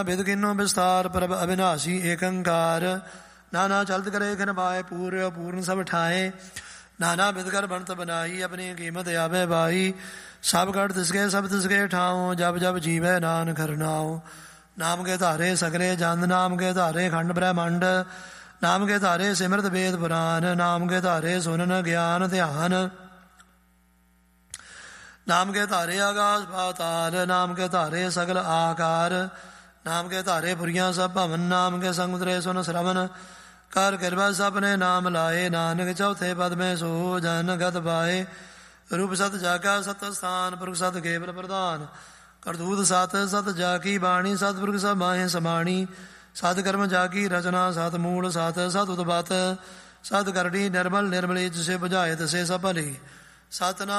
ਬਿਦ ਕਿਨੋ ਵਿਸਤਾਰ ਪ੍ਰਭ ਅਵਿਨਾਸ਼ੀ ਏਕੰਕਾਰ। ਨਾਨਾ ਚਲਤ ਕਰੇ ਖਿਨ ਪਾਏ ਪੂਰਿ ਪੂਰਨ ਸਭ ਠਾਏ। ਨਾਨਾ ਬਿਦ ਕਰ ਬਣਤ ਬਨਾਈ ਆਪਣੀ ਕੀਮਤ ਆਵੇ ਬਾਈ। ਸਭ ਘਟ ਤਿਸਕੇ ਸਭ ਤਿਸਕੇ ਠਾਉ ਜਬ ਜਬ ਜੀਵੈ ਨਾਨਕ ਹਰਿਨਾਉ। ਨਾਮ ਕੇ ਧਾਰੇ ਸਗਲੇ ਜੰਦ ਨਾਮ ਕੇ ਧਾਰੇ ਖੰਡ ਬ੍ਰਹਮੰਡ। ਨਾਮ ਕੇ ਧਾਰੇ ਸਿਮਰਤ ਵੇਦ ਪੁਰਾਨ। ਨਾਮ ਕੇ ਧਾਰੇ ਸੁਨਨ ਗਿਆਨ ਧਿਆਨ। ਨਾਮ ਕੇ ਧਾਰੇ ਆਕਾਸ ਪਾਤਾਲ। ਨਾਮ ਕੇ ਧਾਰੇ ਸਗਲ ਆਕਾਰ। ਨਾਮ ਕੇ ਧਾਰੇ ਪੁਰੀਆਂ ਸਭ ਭਵਨ। ਨਾਮ ਕੇ ਸੰਗ ਉਤਰੇ ਸੁਨ ਸ਼ਰਵਨ। ਕਰ ਕਿਰਪਾ ਸਭ ਨੇ ਨਾਮ ਲਾਏ। ਨਾਨਕ ਚੌਥੇ ਪਦ ਮੈਂ ਸੋ ਜਨ ਗਤ ਪਾਏ। ਰੂਪ ਸਤ ਜਾਗਾ ਸਤ ਸਥਾਨ ਪੁਰਖ ਸਤ ਕੇਵਲ ਪ੍ਰਧਾਨ। ਕਰਤੂਤ ਸਤ ਸਤ ਜਾ ਕੀ ਬਾਣੀ। ਸਤਿਪੁਰਖ ਸਭ ਮਾਹੇ ਸਮਾਣੀ। ਸਤ ਕਰਮ ਜਾ ਕੀ ਰਚਨਾ। ਸਤ ਮੂਲ ਸਤ ਸਤ ਉਤਪਤ। ਸਤ ਕਰੜੀ ਨਿਰਮਲ ਨਿਰਮਲੀ ਜਿਸੇ ਬੁਝਾਏ ਤਸੇ ਸਭ ਭਲੀ। ਸਤਨਾਮ